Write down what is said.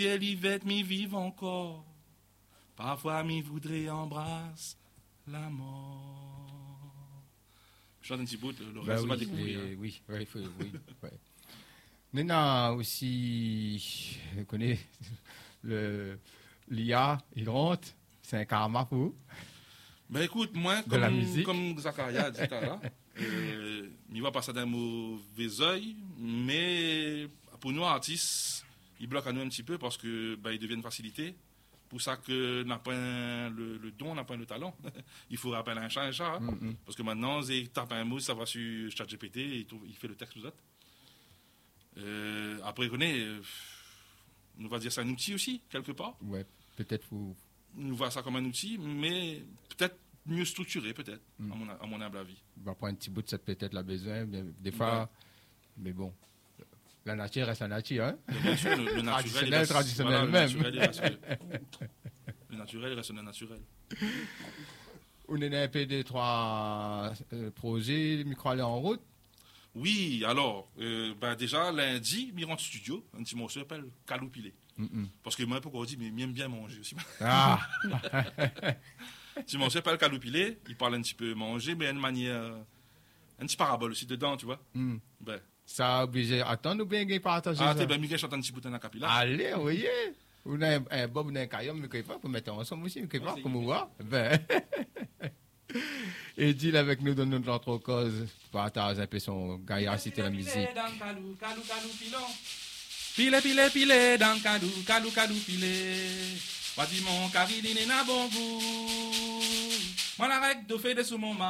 L'hiver m'y vive encore. Parfois m'y voudrait embrasser la mort. Je chante un petit bout, le reste va découvrir. Oui. Ouais. Nena aussi, je connais l'IA, il rentre, c'est un karma pour vous. Ben écoute, moi, comme Zakaria a dit là, il va passer d'un mauvais œil, mais pour nous, artistes, il bloque à nous un petit peu parce que il devient une facilité. Pour ça que n'a pas le don, n'a pas le talent. Il faut rappeler un chat. Hein? Parce que maintenant, il tape un mot, ça va sur ChatGPT, il fait le texte aux autres. Après, on va dire c'est un outil aussi, quelque part. Ouais, peut-être vous. On voit ça comme un outil, mais peut-être mieux structuré, peut-être, à mon humble avis. On va prendre un petit bout de cette peut-être la besoin, des fois, mais bon. La nature reste la nature, hein? Bien sûr, le naturel traditionnel même. Le naturel reste le naturel. On est un peu des 3 projets, micro aller en route. Oui, alors, déjà, lundi, il rentre studio, un petit morceau s'appelle Caloupilé. Parce que moi, pourquoi on dit, mais il aime bien manger aussi. Ah! Un petit morceau s'appelle Caloupilé, il parle un petit peu manger, mais une manière, un petit parabole aussi dedans, tu vois. Ça a obligé attendre ou bien qu'il partage ça? Ah, t'es bien, Miguel chante un petit bout dans la capilla. Allez, oui. On a un bob, on a un caillon, mais qu'il faut pour mettre ensemble aussi, qu'il faut comme on voit. Et dit avec nous dans notre cause, partage un peu son gaillard, citer la musique. Pile, dans calou, pile. Pas dit mon caridine n'a bon goût. Moi, la règle de fait de sous mon